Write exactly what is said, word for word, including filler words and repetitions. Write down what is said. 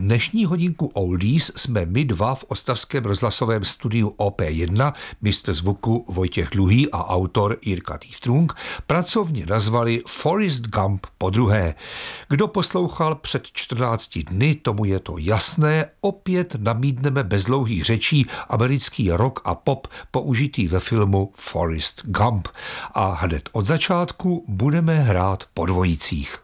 Dnešní hodinku Oldies jsme my dva v ostravském rozhlasovém studiu O P jedna, mistr zvuku Vojtěch Dluhý a autor Jirka Týftrung, pracovně nazvali Forrest Gump podruhé. Kdo poslouchal před čtrnácti dny, tomu je to jasné, opět namídneme bez dlouhých řečí americký rock a pop použitý ve filmu Forrest Gump. A hned od začátku budeme hrát po dvojicích.